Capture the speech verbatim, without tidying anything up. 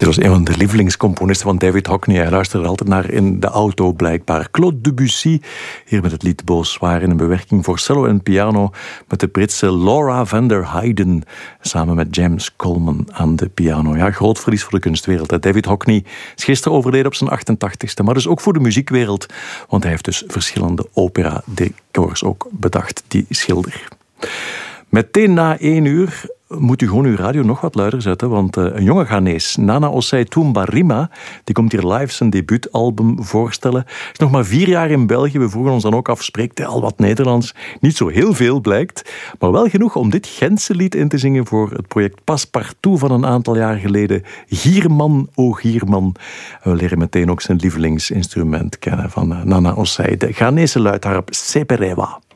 Dit was een van de lievelingscomponisten van David Hockney. Hij luisterde altijd naar in de auto, blijkbaar. Claude Debussy, hier met het lied Beausoir in een bewerking voor cello en piano met de Britse Laura van der Heyden, samen met James Coleman aan de piano. Ja, groot verlies voor de kunstwereld. David Hockney is gisteren overleden op zijn achtentachtigste, maar dus ook voor de muziekwereld, want hij heeft dus verschillende opera-decors ook bedacht, die schilder. Meteen na één uur moet u gewoon uw radio nog wat luider zetten, want uh, een jonge Ghanese, Nana Osei Tumbarima, die komt hier live zijn debuutalbum voorstellen. Is nog maar vier jaar in België. We vroegen ons dan ook af, spreekt hij al wat Nederlands? Niet zo heel veel, blijkt. Maar wel genoeg om dit Gentse lied in te zingen voor het project Passepartout van een aantal jaar geleden. Gierman, o Gierman. En we leren meteen ook zijn lievelingsinstrument kennen van uh, Nana Osei, de Ghanese luidharp Seperewa.